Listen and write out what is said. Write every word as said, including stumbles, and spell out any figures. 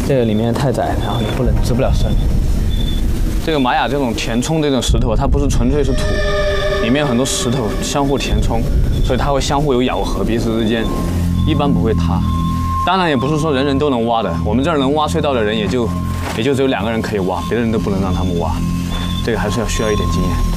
这个里面太窄，然后你不能滋不了深。这个玛雅这种填充这种石头，它不是纯粹是土，里面有很多石头相互填充，所以它会相互有咬合，彼此之间一般不会塌。当然也不是说人人都能挖的，我们这儿能挖隧道的人也就也就只有两个人可以挖，别的人都不能让他们挖，这个还是要需要一点经验。